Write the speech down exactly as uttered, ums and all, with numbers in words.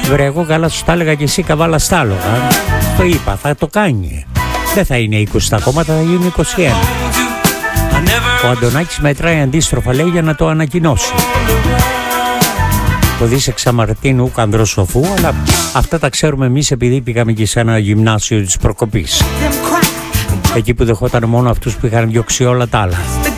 Βρε, εγώ καλά σου τα έλεγα και εσύ καβάλα στ' άλογα. Το είπα, θα το κάνει. Δεν θα είναι είκοσι τα κόμματα, θα γίνουν είκοσι ένα. Ο Αντωνάκης μετράει αντίστροφα, λέει, για να το ανακοινώσει. Το δεις εξαμαρτίνου ουκ ανδροσοφού, αλλά αυτά τα ξέρουμε εμείς επειδή πήγαμε και σε ένα γυμνάσιο της προκοπής. Εκεί που δεχόταν μόνο αυτούς που είχαν διώξει όλα τα άλλα.